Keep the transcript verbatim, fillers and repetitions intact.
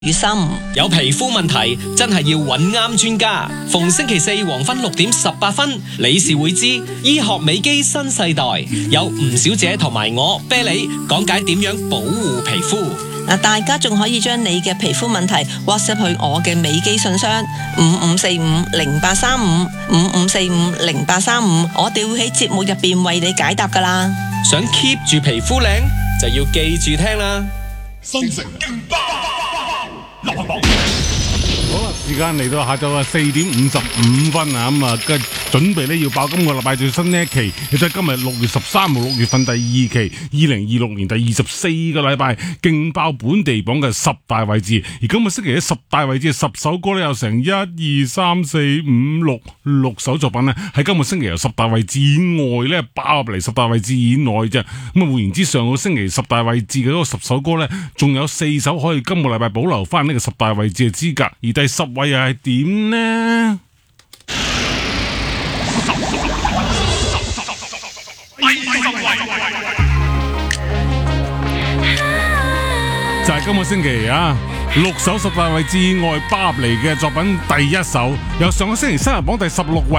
與心。 有皮膚問題真係要揾啱專家。逢星期四黃昏六點十八分，理事會知醫學美肌新世代，有吳小姐同埋我啤梨講解點樣保護皮膚。 嗱，大家仲可以將你嘅皮膚問題 WhatsApp 去我嘅美肌信箱五五四五零八三五五五四五零八三五，我哋會喺節目入邊為你解答噶啦。 想 keep 住皮膚靚，就要記住聽啦。 新城勁爆流行榜。 好啦，時間嚟到下晝啊四點五十五分啊，咁啊嘅準備咧要爆今個禮拜最新呢一期，亦都係今日六月十三號六月份第二期二零二六年第二十四個禮拜勁爆本地榜嘅十大位置。而今個星期嘅十大位置十首歌咧有成一二三四五六六首作品咧喺今個星期由十大位置以外咧爆入嚟十大位置以內啫。咁啊換言之，上個星期十大位置嘅嗰個十首歌咧，仲有四首可以今個禮拜保留翻呢個十大位置嘅資格。而第十位又係點呢？就係今個星期啊，六首十大位置以外包入嚟嘅作品第一首，由上個星期生日榜第十六位